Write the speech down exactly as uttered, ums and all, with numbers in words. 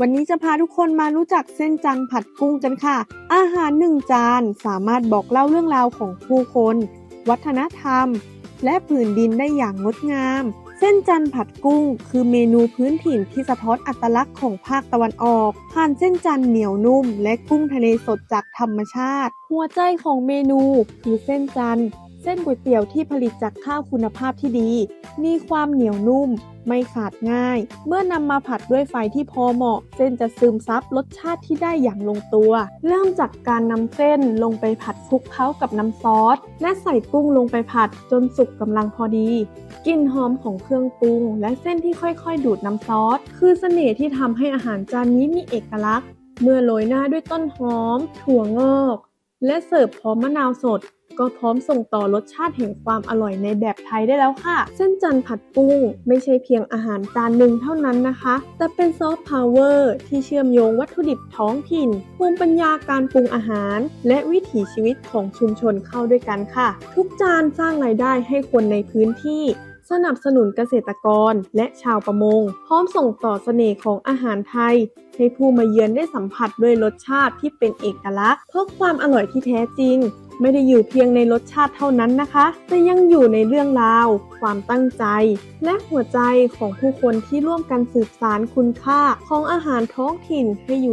วันนี้จะพาทุกคนมารู้จักเส้นจันทร์ผัดกุ้งกันค่ะอาหารหนึ่งจานสามารถบอกเล่าเรื่องราวของผู้คนวัฒนธรรมและผืนดินได้อย่างงดงามเส้นจันทร์ผัดกุ้งคือเมนูพื้นถิ่นที่สะท้อนอัตลักษณ์ของภาคตะวันออกผ่านเส้นจันทร์เหนียวนุ่มและกุ้งทะเลสดจากธรรมชาติหัวใจของเมนูคือเส้นจันทร์เส้นก๋วยเตี๋ยวที่ผลิตจากข้าวคุณภาพที่ดีมีความเหนียวนุ่มไม่ขาดง่ายเมื่อนำมาผัดด้วยไฟที่พอเหมาะเส้นจะซึมซับรสชาติที่ได้อย่างลงตัวเริ่มจากการนำเส้นลงไปผัดคลุกเคล้ากับน้ำซอสและใส่กุ้งลงไปผัดจนสุกกำลังพอดีกลิ่นหอมของเครื่องปรุงและเส้นที่ค่อยๆดูดน้ำซอสคือเสน่ห์ที่ทำให้อาหารจานนี้มีเอกลักษณ์เมื่อโรยหน้าด้วยต้นหอมถั่วงอกและเสิร์ฟพร้อมมะนาวสดก็พร้อมส่งต่อรสชาติแห่งความอร่อยในแบบไทยได้แล้วค่ะเส้นจันทร์ผัดกุ้งไม่ใช่เพียงอาหารจานหนึ่งเท่านั้นนะคะแต่เป็นซอฟต์พาวเวอร์ที่เชื่อมโยงวัตถุดิบท้องถิ่นภูมิปัญญาการปรุงอาหารและวิถีชีวิตของชุมชนเข้าด้วยกันค่ะทุกจานสร้างรายได้ให้คนในพื้นที่สนับสนุนเกษตรกรและชาวประมงพร้อมส่งต่อเสน่ห์ของอาหารไทยให้ผู้มาเยือนได้สัมผัสด้วยรสชาติที่เป็นเอกลักษณ์เพราะความอร่อยที่แท้จริงไม่ได้อยู่เพียงในรสชาติเท่านั้นนะคะแต่ยังอยู่ในเรื่องราวความตั้งใจและหัวใจของผู้คนที่ร่วมกันสืบสานคุณค่าของอาหารท้องถิ่นให้อยู่